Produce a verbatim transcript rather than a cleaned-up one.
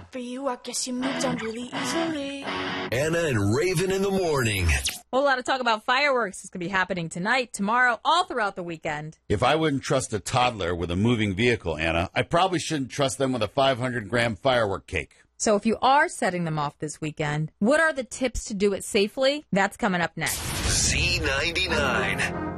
for you, I guess you moved on really easily. Anna and Raven in the morning. A whole lot of talk about fireworks is going to be happening tonight, tomorrow, all throughout the weekend. If I wouldn't trust a toddler with a moving vehicle, Anna, I probably shouldn't trust them with a five hundred gram firework cake. So if you are setting them off this weekend, what are the tips to do it safely? That's coming up next. Z ninety-nine.